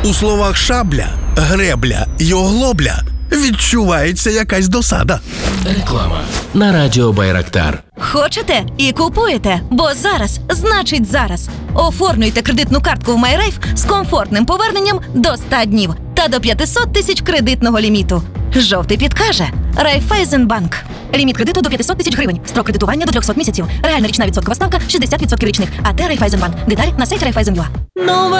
У словах шабля, гребля й оглобля відчувається якась досада. Реклама на радіо Байрактар. Хочете і купуєте, бо зараз значить зараз. Оформлюйте кредитну картку в MyRafe з комфортним поверненням до 100 днів та до 500 тисяч кредитного ліміту. Жовтий підкаже Райфайзенбанк. Ліміт кредиту до 500 тисяч гривень. Строк кредитування до 300 місяців. Реальна річна відсоткова ставка 60% річних. АТ Райфайзенбанк. Деталі на сайті Райфайзен.ua.